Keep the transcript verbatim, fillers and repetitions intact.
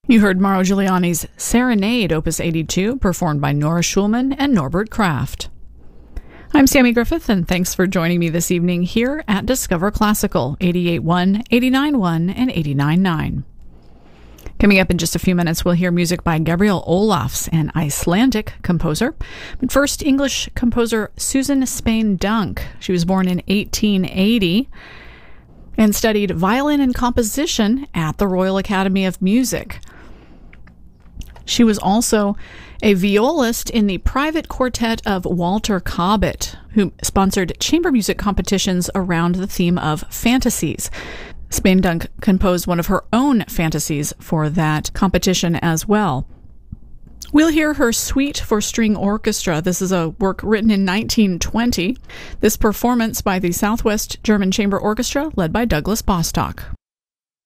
You heard Mauro Giuliani's Serenade, Opus eighty-two, performed by Nora Schulman and Norbert Kraft. I'm Sammy Griffith, and thanks for joining me this evening here at Discover Classical, eighty-eight point one, eighty-nine point one, and eighty-nine point nine. Coming up in just a few minutes, we'll hear music by Gabriel Olafs, an Icelandic composer. But first, English composer Susan Spain Dunk. She was born in eighteen eighty and studied violin and composition at the Royal Academy of Music. She was also a violist in the private quartet of Walter Cobbett, who sponsored chamber music competitions around the theme of fantasies. Spain Dunk composed one of her own fantasies for that competition as well. We'll hear her Suite for String Orchestra. This is a work written in nineteen twenty. This performance by the Southwest German Chamber Orchestra, led by Douglas Bostock.